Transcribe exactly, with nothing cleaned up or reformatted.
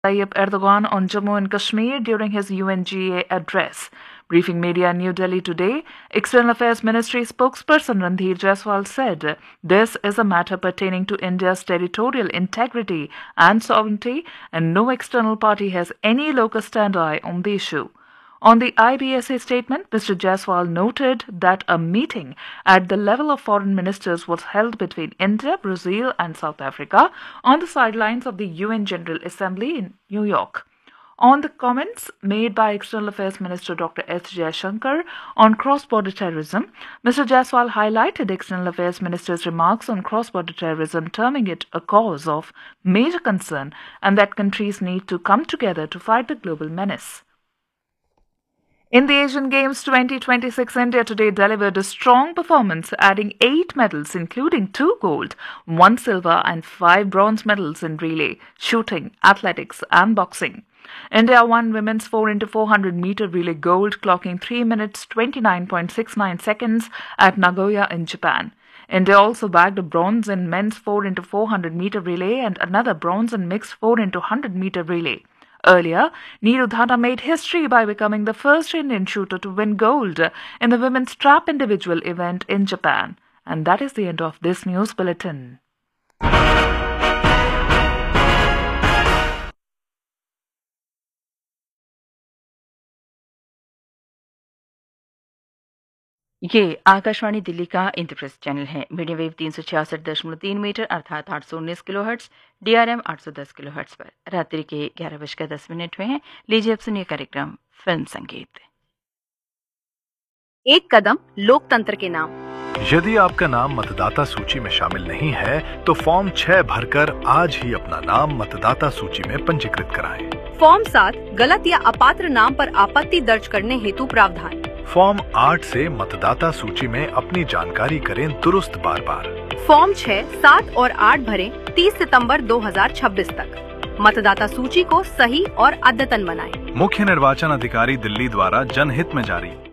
Tayyip Erdogan on Jammu and Kashmir during his U N G A address. Briefing media in New Delhi today, External Affairs Ministry spokesperson Randhir Jaiswal said this is a matter pertaining to India's territorial integrity and sovereignty, and no external party has any locus standi on the issue. On the I B S A statement, Mister Jaiswal noted that a meeting at the level of foreign ministers was held between India, Brazil and South Africa on the sidelines of the U N General Assembly in New York. On the comments made by External Affairs Minister Doctor S Jaishankar on cross-border terrorism, Mister Jaiswal highlighted External Affairs Minister's remarks on cross-border terrorism, terming it a cause of major concern and that countries need to come together to fight the global menace. In the Asian Games twenty twenty-six, India today delivered a strong performance, adding eight medals, including two gold, one silver and five bronze medals in relay, shooting, athletics and boxing. India won women's four into four hundred meter relay gold, clocking three minutes twenty-nine point six nine seconds at Nagoya in Japan. India also bagged a bronze in men's four into four hundred meter relay and another bronze in mixed four into one hundred meter relay. Earlier, Neeru Dhanna made history by becoming the first Indian shooter to win gold in the women's trap individual event in Japan. And that is the end of this news bulletin. ये आकाशवाणी दिल्ली का Indraprastha channel है। Medium wave तीन सौ छियासठ दशमलव तीन metre अर्थात आठ सौ उन्नीस kilo hertz, D R M आठ सौ दस किलो हर्ट्स पर रात्रि के ग्यारह बजकर दस मिनट हुए हैं। लीजिए अब सुनिए कार्यक्रम फिल्म संगीत। एक कदम लोकतंत्र के नाम। यदि आपका नाम मतदाता सूची में शामिल नहीं है तो फॉर्म छह भरकर आज ही अपना नाम मतदाता सूची में पंजीकृत कराएं। फॉर्म सात गलत या अपात्र नाम पर आपत्ति दर्ज करने हेतु प्रावधान। फॉर्म आठ से मतदाता सूची में अपनी जानकारी करें दुरुस्त बार बार। फॉर्म छह, सात और आठ भरें तीस सितंबर दो हज़ार छब्बीस तक। मतदाता सूची को सही और अद्यतन बनाएं। मुख्य निर्वाचन अधिकारी दिल्ली द्वारा जनहित में जारी।